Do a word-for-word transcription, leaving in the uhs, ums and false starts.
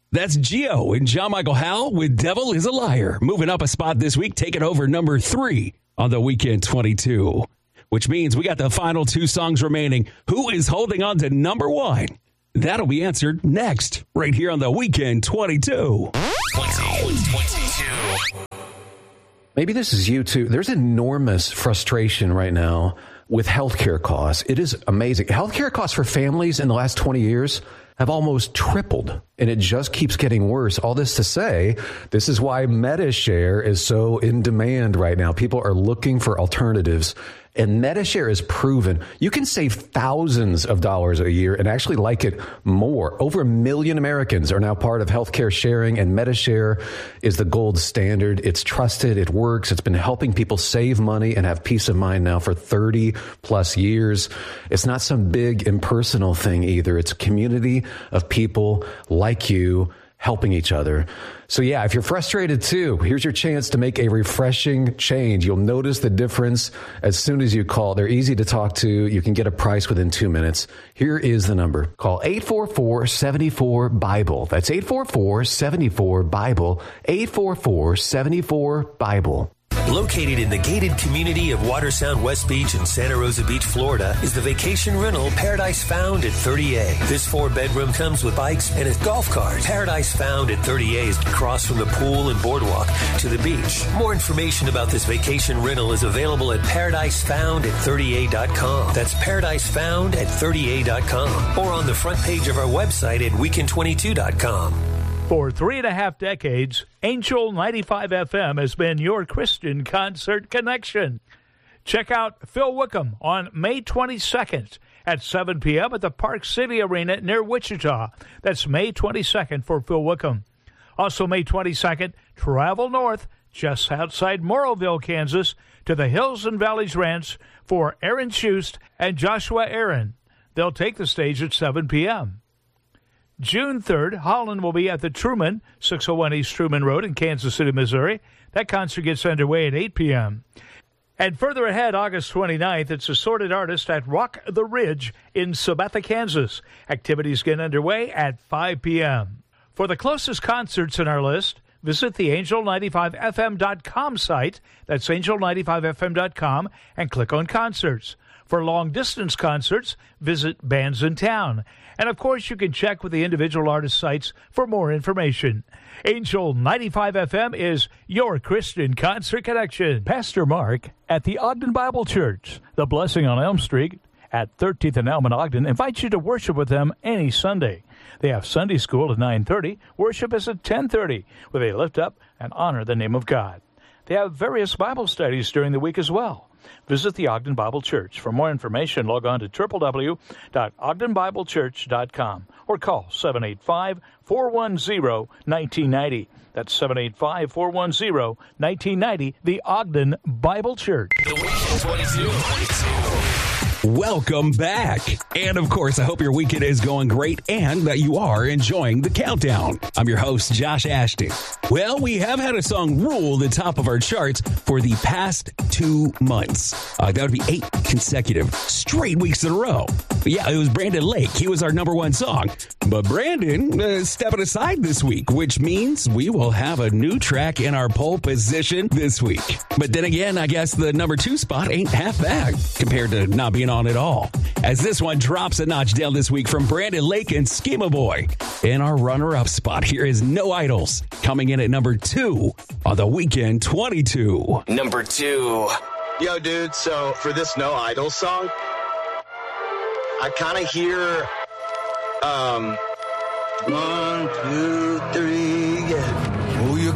That's Gio and John Michael Howell with Devil is a Liar. Moving up a spot this week, taking over number three on the Weekend twenty-two. Which means we got the final two songs remaining. Who is holding on to number one? That'll be answered next, right here on the Weekend twenty-two. twenty-two. Maybe this is you too. There's enormous frustration right now with healthcare costs. It is amazing. Healthcare costs for families in the last twenty years have almost tripled, and it just keeps getting worse. All this to say, this is why MediShare is so in demand right now. People are looking for alternatives, and MediShare is proven you can save thousands of dollars a year and actually like it more. Over a million Americans are now part of healthcare sharing, and MediShare is the gold standard. It's trusted. It works. It's been helping people save money and have peace of mind now for thirty plus years. It's not some big impersonal thing either. It's a community of people like you helping each other. So yeah, if you're frustrated too, here's your chance to make a refreshing change. You'll notice the difference as soon as you call. They're easy to talk to. You can get a price within two minutes. Here is the number. Call eight four four, seven four, BIBLE. That's eight four four, seven four, BIBLE. eight four four, seven four, BIBLE. Located in the gated community of Watersound West Beach in Santa Rosa Beach, Florida, is the vacation rental Paradise Found at thirty A. This four-bedroom comes with bikes and a golf cart. Paradise Found at thirty A is across from the pool and boardwalk to the beach. More information about this vacation rental is available at paradise found at thirty a dot com. That's paradise found at thirty a dot com. Or on the front page of our website at weekend twenty-two dot com. For three and a half decades, Angel ninety-five F M has been your Christian concert connection. Check out Phil Wickham on May twenty-second at seven p.m. at the Park City Arena near Wichita. That's May twenty-second for Phil Wickham. Also May twenty-second, travel north just outside Morrowville, Kansas, to the Hills and Valleys Ranch for Aaron Schust and Joshua Aaron. They'll take the stage at seven p.m. June third, Holland will be at the Truman, six oh one East Truman Road in Kansas City, Missouri. That concert gets underway at eight p.m. And further ahead, August twenty-ninth, it's Assorted Artist at Rock the Ridge in Sabetha, Kansas. Activities get underway at five p.m. For the closest concerts in our list, visit the angel ninety-five f m dot com site. That's angel ninety-five f m dot com and click on Concerts. For long-distance concerts, visit Bands in Town. And, of course, you can check with the individual artist sites for more information. Angel ninety-five F M is your Christian concert connection. Pastor Mark at the Ogden Bible Church, The Blessing on Elm Street at thirteenth and Elm in Ogden, invites you to worship with them any Sunday. They have Sunday school at nine thirty. Worship is at ten thirty, where they lift up and honor the name of God. They have various Bible studies during the week as well. Visit the Ogden Bible Church. For more information, log on to w w w dot ogden bible church dot com or call seven eight five, four one zero, one nine nine zero. That's seven eight five, four one zero, one nine nine zero, the Ogden Bible Church. The Weekend twenty-two. Welcome back. And of course, I hope your weekend is going great and that you are enjoying the countdown. I'm your host, Josh Ashton. Well, we have had a song rule the top of our charts for the past two months. Uh, that would be eight consecutive straight weeks in a row. But yeah, it was Brandon Lake. He was our number one song. But Brandon uh, stepping aside this week, which means we will have a new track in our pole position this week. But then again, I guess the number two spot ain't half bad compared to not being on at all, as this one drops a notch down this week from Brandon Lake and Schema Boy. In our runner-up spot, here is No Idols, coming in at number two on the Weekend twenty-two. Number two. Yo, dude, so for this No Idols song, I kind of hear, um, one, two, three, yeah. Oh, you